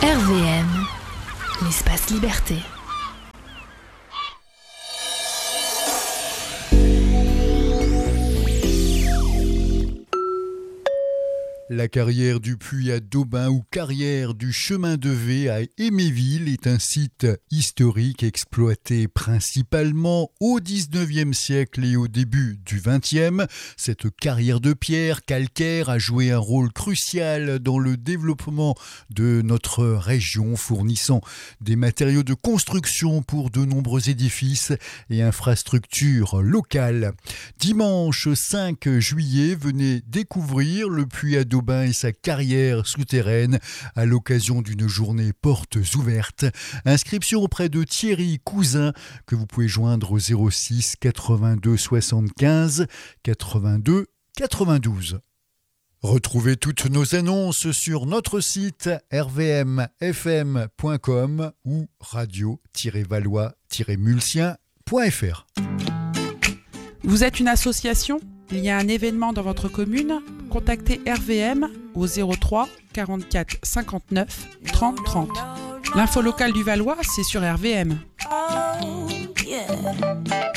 RVM, l'espace liberté. La carrière du Puy à Daubin ou carrière du chemin de Vez à Éméville est un site historique exploité principalement au XIXe siècle et au début du XXe. Cette carrière de pierre calcaire a joué un rôle crucial dans le développement de notre région, fournissant des matériaux de construction pour de nombreux édifices et infrastructures locales. Dimanche 5 juillet, venez découvrir le Puy à Daubin et sa carrière souterraine à l'occasion d'une journée portes ouvertes. Inscription auprès de Thierry Cousin que vous pouvez joindre au 06 82 75 82 92. Retrouvez toutes nos annonces sur notre site rvmfm.com ou radio-valois-mulsien.fr. Vous êtes une association ? Il y a un événement dans votre commune ? Contactez RVM au 03 44 59 30 30. L'info locale du Valois, c'est sur RVM.